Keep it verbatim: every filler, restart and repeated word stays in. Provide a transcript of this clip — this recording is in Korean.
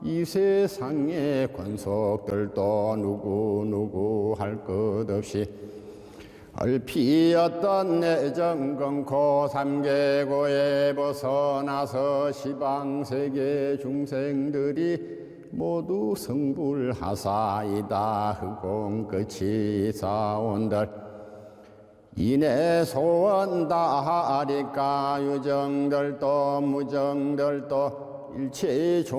이 세상의 권속들도 누구누구 할 것 없이 얼피었던 내정 끊고 삼계고에 벗어나서 시방세계 중생들이 모두 성불하사이다. 흑공 끝이 사온들 이내 소원 다하리까 유정들도 무정들도 일체 종